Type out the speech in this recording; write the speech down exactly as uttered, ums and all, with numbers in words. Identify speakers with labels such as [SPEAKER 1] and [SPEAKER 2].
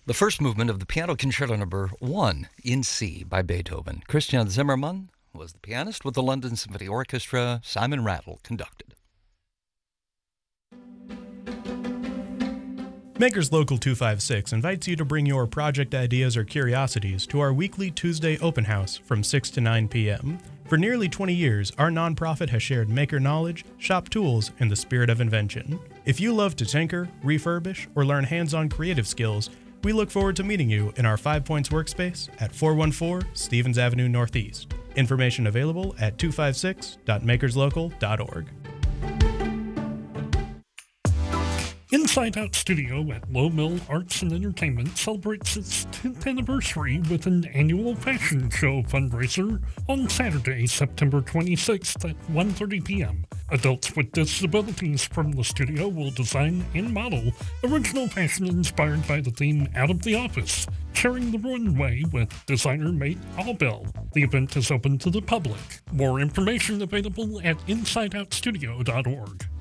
[SPEAKER 1] The first movement of the Piano Concerto Number one in C by Beethoven. Christian Zimmermann was the pianist with the London Symphony Orchestra. Simon Rattle conducted.
[SPEAKER 2] Makers Local two five six invites you to bring your project ideas or curiosities to our weekly Tuesday open house from six to nine p.m. For nearly twenty years, our nonprofit has shared maker knowledge, shop tools, and the spirit of invention. If you love to tinker, refurbish, or learn hands-on creative skills, we look forward to meeting you in our Five Points workspace at four one four Stevens Avenue Northeast. Information available at two five six dot makers local dot org.
[SPEAKER 3] Inside Out Studio at Low Mill Arts and Entertainment celebrates its tenth anniversary with an annual fashion show fundraiser on Saturday, September twenty-sixth at one thirty p.m. Adults with disabilities from the studio will design and model original fashion inspired by the theme Out of the Office, sharing the runway with designer Mate Allbell. The event is open to the public. More information available at inside out studio dot org.